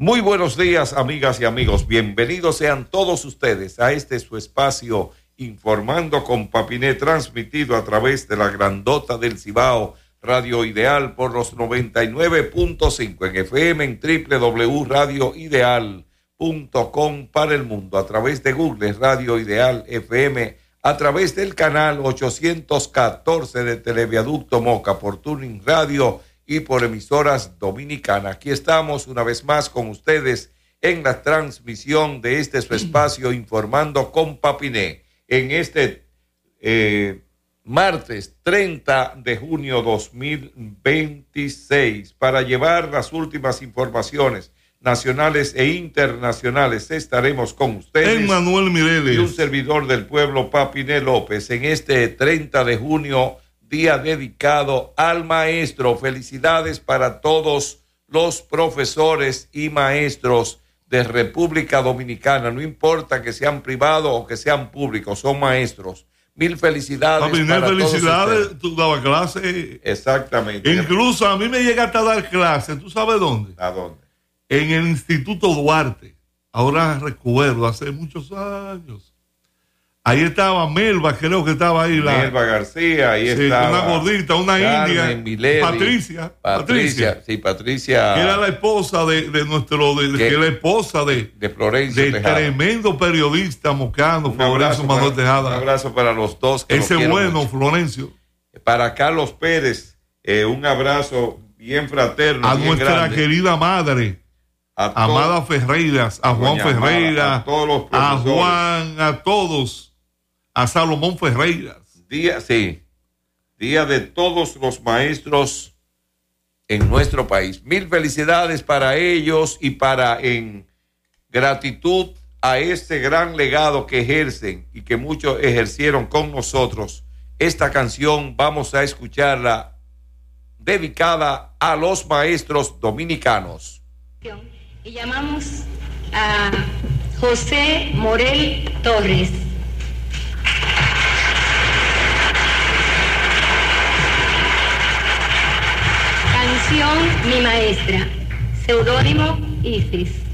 Muy buenos días, amigas y amigos. Bienvenidos sean todos ustedes a este su espacio Informando con Papiné, transmitido a través de la grandota del Cibao, Radio Ideal por los 99.5 en FM, en www.radioideal.com para el mundo, a través de Google Radio Ideal FM, a través del canal 814 de Televiaducto Moca, por Tuning Radio y por emisoras dominicanas. Aquí estamos una vez más con ustedes en la transmisión de este su espacio Informando con Papiné, en este martes 30 de junio 2026, para llevar las últimas informaciones nacionales e internacionales. Estaremos con ustedes, Emmanuel Mireles y un servidor del pueblo, Papiné López, en este 30 de junio, día dedicado al maestro. Felicidades para todos los profesores y maestros de República Dominicana, no importa que sean privados o que sean públicos, son maestros. Mil felicidades. Papiné, para felicidades, todos ustedes. tú dabas clase. Exactamente. Incluso a mí me llegaste a dar clase, ¿tú sabes dónde? ¿A dónde? En el Instituto Duarte. Ahora recuerdo, hace muchos años. Ahí estaba Melba, creo que estaba ahí. Melba García, ahí sí, estaba. una gordita, una Carmen, india. Milady, Patricia. Sí, Patricia. Que era la esposa de nuestro, que es la esposa de Florencio del Tejada. Tremendo periodista mocano, Florencio Manuel Tejada. Un abrazo para los dos. Que ese bueno, mucho. Florencio. Para Carlos Pérez, un abrazo bien fraterno. A bien nuestra grande. Querida madre. Amada Ferreiras, a Juan Ferreira, a todos los a profesores. Juan, a todos, a Salomón Ferreiras. Día de todos los maestros en nuestro país. Mil felicidades para ellos y en gratitud a este gran legado que ejercen y que muchos ejercieron con nosotros. Esta canción vamos a escucharla dedicada a los maestros dominicanos. Y llamamos a José Morel Torres. Canción Mi Maestra, seudónimo Isis.